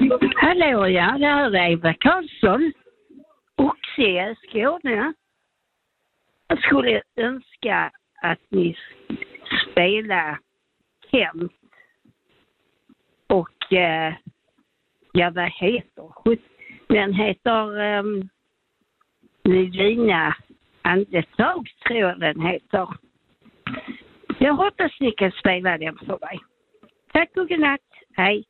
Hallå, ja, det här är Eva Karlsson. Oxie, Skåne. Jag skulle önska att ni spelar Kent och ja, vad heter den heter Lidina Andetag, tror jag den heter. Jag hoppas ni kan spela den för mig. Tack och godnatt. Hej.